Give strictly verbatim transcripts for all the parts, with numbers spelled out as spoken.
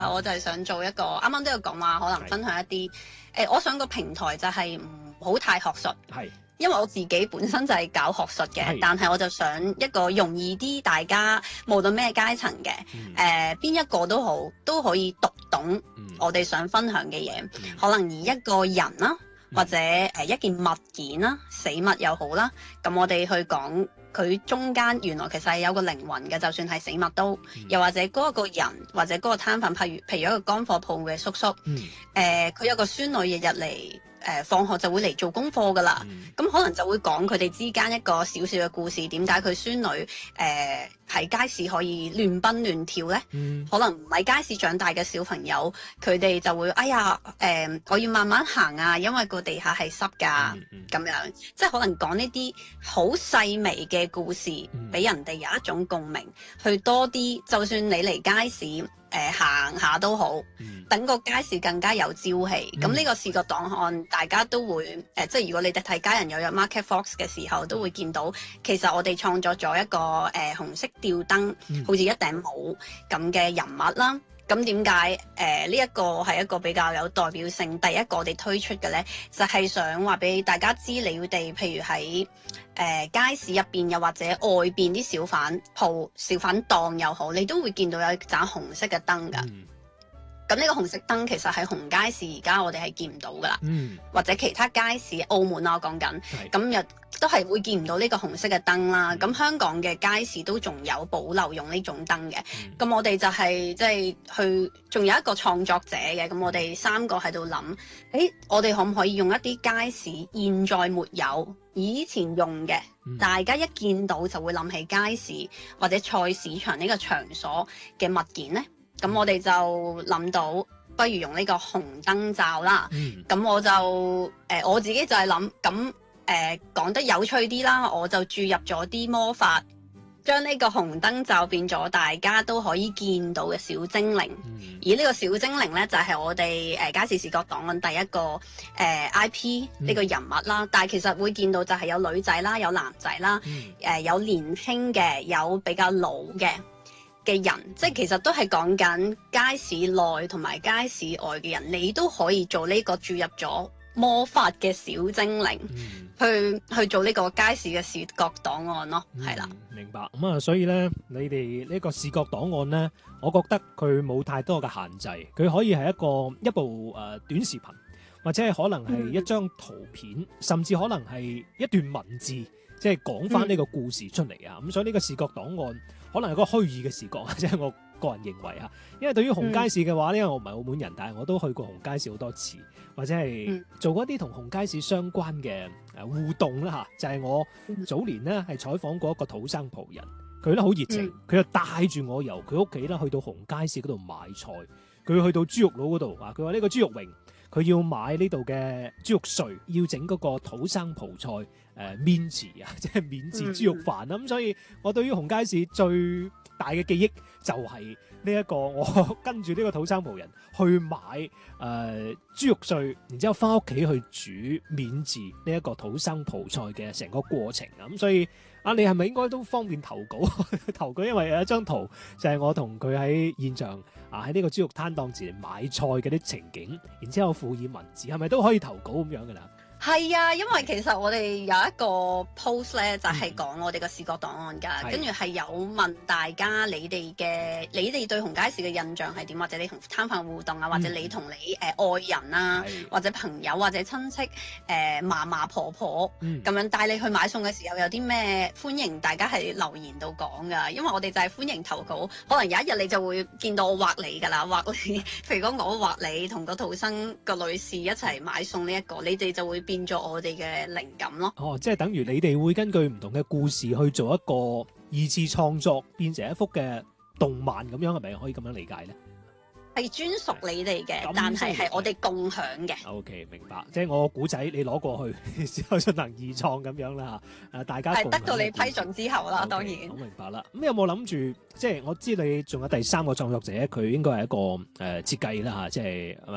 我就係想做一個，啱啱都有講話，可能分享一啲誒、呃，我想個平台就係唔好太學術， 係， 因為我自己本身就係搞學術嘅，但係我就想一個容易啲，大家無論咩階層嘅，誒、嗯、邊、呃、一個都好，都可以讀懂我哋想分享嘅嘢、嗯，可能以一個人啦，或者誒一件物件啦，死物又好啦，咁我哋去講。佢中間原來其實係有個靈魂嘅，就算係死物都，嗯、又或者嗰個人或者嗰個攤販，譬如譬如一個乾貨鋪嘅叔叔，誒、嗯、佢、呃、有個孫女日日嚟。誒、呃、放學就會嚟做功課㗎啦，咁、嗯、可能就會講佢哋之間一個小小嘅故事，點解佢孫女誒喺、呃、街市可以亂奔亂跳呢？嗯、可能唔係街市長大嘅小朋友，佢哋就會哎呀誒、呃，我要慢慢行啊，因為個地下係濕㗎，咁、嗯嗯、樣即係可能講呢啲好細微嘅故事，俾、嗯、人哋有一種共鳴，去多啲，就算你嚟街市。誒、呃、行下都好，嗯、等個街市更加有朝氣。咁、嗯、呢個視覺檔案，大家都會誒、呃，即係如果你哋睇家人有約 Market Fox 嘅時候，都會見到其實我哋創作咗一個誒、呃、紅色吊燈，嗯、好似一頂帽咁嘅人物啦。咁點解誒呢一個係一個比較有代表性？第一個我哋推出嘅呢，就係、是、想話俾大家知，你哋譬如喺誒、呃、街市入邊，又或者外邊啲小販鋪、小販檔又好，你都會見到有一盞紅色嘅燈㗎。嗯咁呢個紅色燈其實喺紅街市而家我哋係見唔到噶啦、嗯，或者其他街市澳門啊，我講緊，咁又都係會見唔到呢個紅色嘅燈啦。咁、嗯、香港嘅街市都仲有保留用呢種燈嘅。咁、嗯、我哋就係即係去，仲有一個創作者嘅。咁我哋三個喺度諗，誒，我哋可唔可以用一啲街市現在沒有、以前用嘅、嗯，大家一見到就會諗起街市或者菜市場呢個場所嘅物件呢？咁我哋就諗到，不如用呢個紅燈罩啦。咁、嗯、我就誒、呃、我自己就係諗，咁誒講得有趣啲啦，我就注入咗啲魔法，將呢個紅燈罩變咗大家都可以見到嘅小精靈。嗯、而呢個小精靈呢，就係、是、我哋誒、呃、街市視覺檔案第一個誒、呃、I P 呢個人物啦。嗯、但係其實會見到就係有女仔啦，有男仔啦，誒、嗯呃、有年輕嘅，有比較老嘅。嘅人，即係其實都係講緊街市內同埋街市外嘅人，你都可以做呢個注入咗魔法嘅小精靈，嗯、去去做呢個街市嘅視覺檔案咯，係、嗯、啦。 明白咁啊，所以咧，你哋呢個視覺檔案咧，我覺得佢冇太多嘅限制，佢可以係一個一部誒、呃、短視頻，或者係可能係一張圖片，嗯、甚至可能係一段文字，即係講翻呢個故事出嚟啊。咁、嗯、所以呢個視覺檔案。可能係個虛擬嘅視覺，即係我個人認為啊。因為對於紅街市嘅話，因為我唔係澳門人，但係我都去過紅街市好多次，或者係做過一啲同紅街市相關嘅誒互動啦嚇。就係、是、我早年咧係採訪過一個土生葡人，佢咧好熱情，佢就帶住我由佢屋企啦去到紅街市嗰度買菜。佢去到豬肉佬嗰度啊，佢話呢個豬肉榮，佢要買呢度嘅豬肉碎，要整嗰個土生葡菜。誒免治啊，即係免治豬肉飯啦，咁、嗯、所以我對於紅街市最大嘅記憶就係呢一個，我跟住呢個土生葡人去買誒、呃、豬肉碎，然之後翻屋企去煮免治呢一個土生葡菜嘅成個過程啊，咁所以啊，你係咪應該都方便投稿？投稿，因為有一張圖就係我同佢喺現場啊，喺呢個豬肉攤檔前買菜嘅啲情景，然之後附以文字，係咪都可以投稿咁樣㗎啦？ 係啊，因為其實我哋有一個 post 咧，就係、是、講我哋個視覺檔案㗎，跟住係有問大家你哋嘅，你哋對紅街市嘅印象係點，或者你同攤販互動啊，或者你同你誒、呃、愛人啊，或者朋友或者親戚誒嫲嫲婆婆咁、嗯、樣帶你去買餸嘅時候，有啲咩歡迎大家喺留言度講㗎，因為我哋就係歡迎投稿，可能有一日你就會見到我畫你㗎啦，畫你，譬如講我畫你同個土生個女士一齊買餸呢一個，你哋就會變咗我哋嘅靈感咯。哦， 即係等於你哋會根據唔同嘅故事去做一個二次創作，變成一幅嘅動漫咁樣，係咪可以咁樣理解咧？ 係專屬你哋嘅，但係係我哋共享嘅。OK， 明白。即係我古仔你攞過去之後進行二創咁樣啦嚇。誒，大家係得到你批准之後啦， okay，當然。我明白啦。咁有冇諗住？即係我知你仲有第三個創作者，佢應該係一個誒、呃、設計啦嚇，即係誒。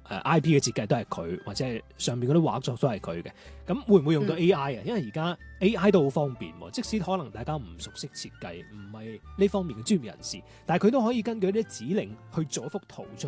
I P 嘅設計都係佢，或者係上面嗰啲畫作都係佢嘅。咁會唔會用到 A I 啊？嗯、因為而家 A I 都好方便，即使可能大家唔熟悉設計，唔係呢方面嘅專業人士，但係佢都可以根據啲指令去做一幅圖出